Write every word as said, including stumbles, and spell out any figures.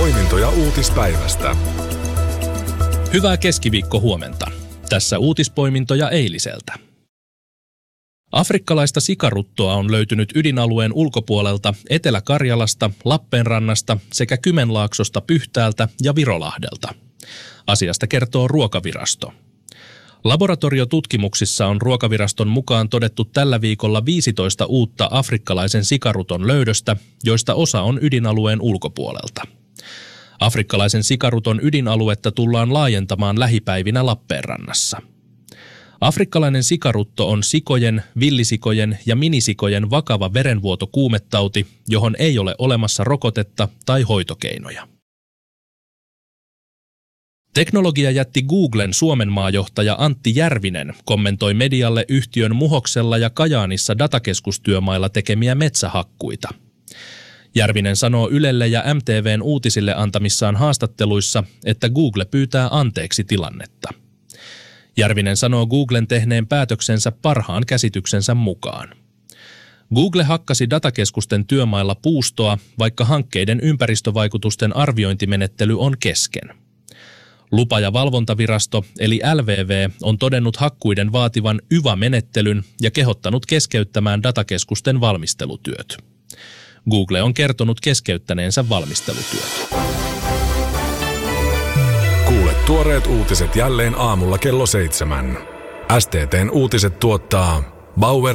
Poimintoja uutispäivästä. Hyvää keskiviikko huomenta. Tässä uutispoimintoja eiliseltä. Afrikkalaista sikaruttoa on löytynyt ydinalueen ulkopuolelta Etelä-Karjalasta, Lappeenrannasta sekä Kymenlaaksosta Pyhtäältä ja Virolahdelta. Asiasta kertoo Ruokavirasto. Laboratoriotutkimuksissa on Ruokaviraston mukaan todettu tällä viikolla viisitoista uutta afrikkalaisen sikaruton löydöstä, joista osa on ydinalueen ulkopuolelta. Afrikkalaisen sikaruton ydinaluetta tullaan laajentamaan lähipäivinä Lappeenrannassa. Afrikkalainen sikarutto on sikojen, villisikojen ja minisikojen vakava verenvuotokuumetauti, johon ei ole olemassa rokotetta tai hoitokeinoja. Teknologiajätti Googlen Suomen maajohtaja Antti Järvinen kommentoi medialle yhtiön Muhoksella ja Kajaanissa datakeskustyömailla tekemiä metsähakkuita. Järvinen sanoo Ylelle ja M T V:n uutisille antamissaan haastatteluissa, että Google pyytää anteeksi tilannetta. Järvinen sanoo Googlen tehneen päätöksensä parhaan käsityksensä mukaan. Google hakkasi datakeskusten työmailla puustoa, vaikka hankkeiden ympäristövaikutusten arviointimenettely on kesken. Lupa- ja valvontavirasto eli L V V on todennut hakkuiden vaativan Y V A-menettelyn ja kehottanut keskeyttämään datakeskusten valmistelutyöt. Google on kertonut keskeyttäneensä valmistelutyöt. Kuule tuoreet uutiset jälleen aamulla kello seitsemän. S T T:n uutiset tuottaa Bauer